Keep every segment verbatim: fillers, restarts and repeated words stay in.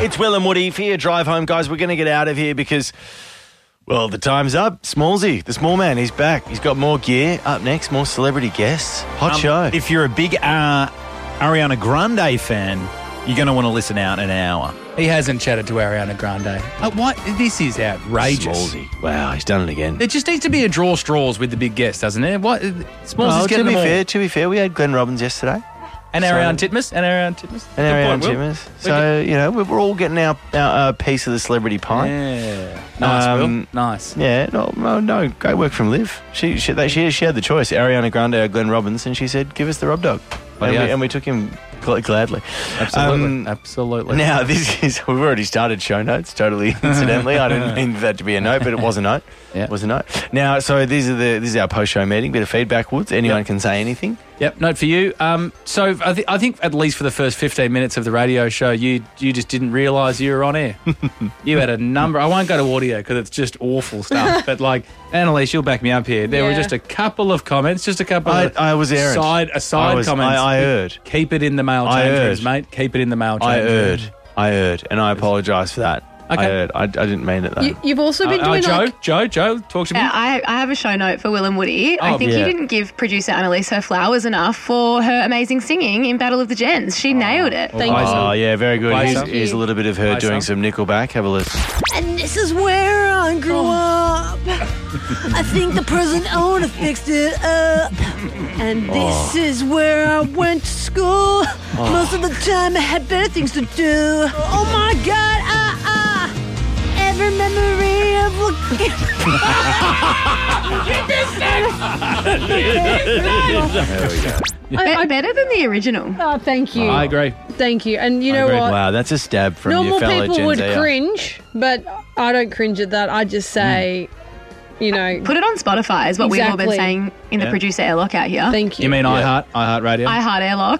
It's Will and Woody for your drive home, guys. We're going to get out of here because, well, the time's up. Smallsy, the small man, he's back. He's got more gear. Up next, more celebrity guests. Hot Um, show. If you're a big uh, Ariana Grande fan, you're going to want to listen out an hour. He hasn't chatted to Ariana Grande. Uh, what? This is outrageous. Smallsy. Wow, he's done it again. There just needs to be a draw straws with the big guest, doesn't there? What? Smalls Well, is to getting be them all. fair, to be fair, we had Glenn Robbins yesterday. And Ariane Titmus. And Ariane Titmus. And Ariane Titmus. So, you know, we're, we're all getting our, our uh, piece of the celebrity pie. Yeah. Nice, Um, Will. Nice. Yeah, no, no, no, great work from Liv. She she, they, she she had the choice, Ariana Grande or Glenn Robbins, and she said, give us the Rob Dog. And, yeah. we, and we took him gl- gladly. Absolutely. Um, Absolutely. Now, this is, we've already started show notes, totally incidentally. I didn't mean that to be a note, but it was a note. Yeah. It was a note. Now, so these are the this is our post-show meeting, bit of feedback, Woods. Anyone Yep. can say anything. Yep, note for you. Um, so I, th- I think at least for the first fifteen minutes of the radio show, you you just didn't realise you were on air. You had a number. I won't go to audio because it's just awful stuff. But like, Annalise, you'll back me up here. There were Yeah. just a couple of comments, just a couple I, of I was errant. side aside I was, comments. I, I heard. Keep it in the mail I change heard. rooms, mate. Keep it in the mail change I rooms. heard. I heard. And I apologise for that. I Okay. heard. I, I didn't mean it, though. You, you've also been Uh, uh, doing Joe, like... Joe, Joe, talk to me. Yeah, I, I have a show note for Will and Woody. I Oh, think yeah. you didn't give producer Annalise her flowers enough for her amazing singing in Battle of the Gens. She nailed it. Thank Oh, you. yeah, very good. Play Here's, some. here's a little bit of her Play doing some. some Nickelback. Have a listen. And this is where I grew up. I think the present owner fixed it up. And this is where I went to school. Most of the time I had better things to do. Oh my God, ah, ah. Every memory of looking. There we go. Be- better than the original. Oh, thank you. I agree. Thank you. And you know agree. what? Wow, that's a stab from Normal your fellow people Gen would Zer. cringe, but I don't cringe at that. I just say, you know, Put it on Spotify is what we've all been Exactly. saying in the Yeah. producer airlock out here. thank you. You mean iHeart, iHeart Radio? I heart airlock.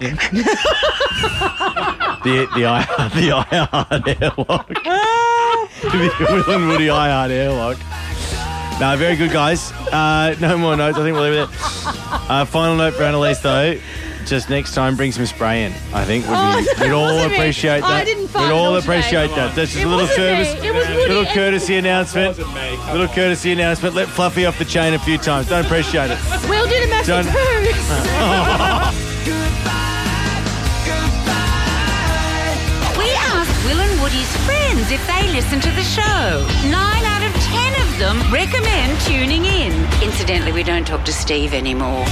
The the I the iHeart airlock. The Will and Woody iHeart airlock. No, very good, guys. Uh, no more notes. I think we'll leave it there. Uh, final note for Annalise, though. Just next time, bring some spray in. I think we'd, Oh, be, that we'd all wasn't me. appreciate that. I didn't fart We'd all all today. appreciate that. That's just It a little wasn't me. service, It was Woody little and- courtesy announcement. Little courtesy announcement. Let Fluffy off the chain a few times. Don't appreciate it. We'll do the massive Done. poo. We asked Will and Woody's friends if they listen to the show. Nine out of ten of them recommend tuning in. Incidentally, we don't talk to Steve anymore.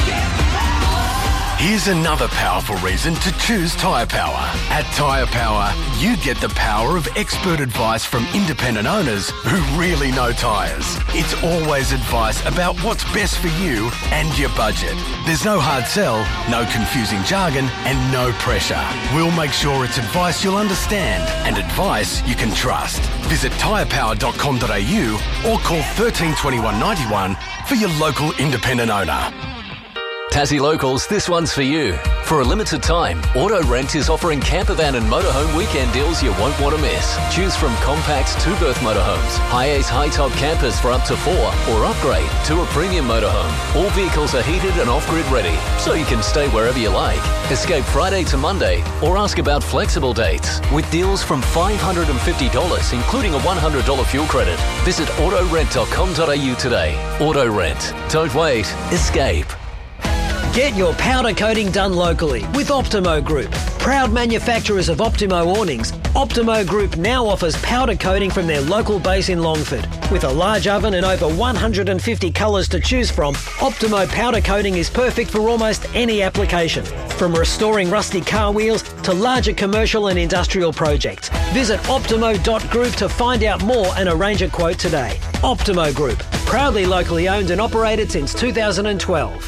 Here's another powerful reason to choose Tyre Power. At Tyre Power, you get the power of expert advice from independent owners who really know tyres. It's always advice about what's best for you and your budget. There's no hard sell, no confusing jargon, and no pressure. We'll make sure it's advice you'll understand and advice you can trust. Visit tyre power dot com dot a u or call one three two one, nine one for your local independent owner. Tassie Locals, this one's for you. For a limited time, Auto Rent is offering campervan and motorhome weekend deals you won't want to miss. Choose from compact two-berth motorhomes, high-ace high-top campers for up to four, or upgrade to a premium motorhome. All vehicles are heated and off-grid ready, so you can stay wherever you like. Escape Friday to Monday, or ask about flexible dates. With deals from five hundred fifty dollars, including a one hundred dollars fuel credit. Visit auto rent dot com dot a u today. Auto Rent. Don't wait. Escape. Get your powder coating done locally with Optimo Group. Proud manufacturers of Optimo awnings, Optimo Group now offers powder coating from their local base in Longford. With a large oven and over one hundred fifty colours to choose from, Optimo powder coating is perfect for almost any application. From restoring rusty car wheels to larger commercial and industrial projects. Visit optimo dot group to find out more and arrange a quote today. Optimo Group, proudly locally owned and operated since two thousand twelve.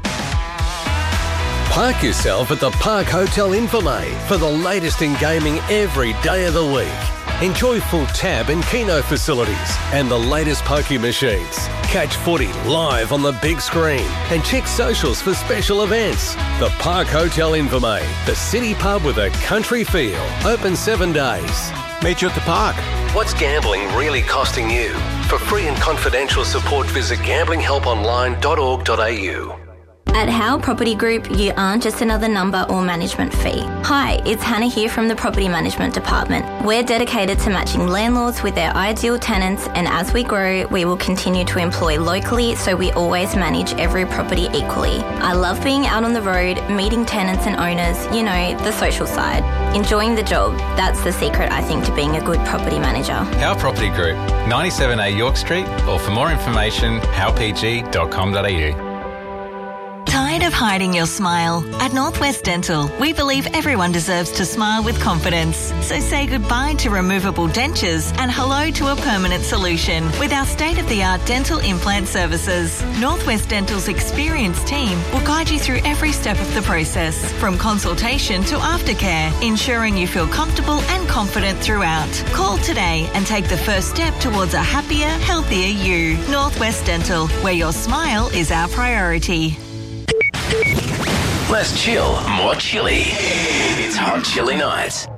Park yourself at the Park Hotel Infirmay for the latest in gaming every day of the week. Enjoy full tab and keno facilities and the latest pokie machines. Catch footy live on the big screen and check socials for special events. The Park Hotel Infirmay, the city pub with a country feel. Open seven days. Meet you at the park. What's gambling really costing you? For free and confidential support, visit gambling help online dot org dot a u. At Howe Property Group, you aren't just another number or management fee. Hi, it's Hannah here from the Property Management Department. We're dedicated to matching landlords with their ideal tenants, and as we grow, we will continue to employ locally so we always manage every property equally. I love being out on the road, meeting tenants and owners, you know, the social side. Enjoying the job, that's the secret, I think, to being a good property manager. Howe Property Group, ninety-seven A York Street, or for more information, howe p g dot com dot a u. Tired of hiding your smile? At Northwest Dental, we believe everyone deserves to smile with confidence. So say goodbye to removable dentures and hello to a permanent solution with our state-of-the-art dental implant services. Northwest Dental's experienced team will guide you through every step of the process, from consultation to aftercare, ensuring you feel comfortable and confident throughout. Call today and take the first step towards a happier, healthier you. Northwest Dental, where your smile is our priority. Less chill, more chilly. It's Hot Chilli Nights.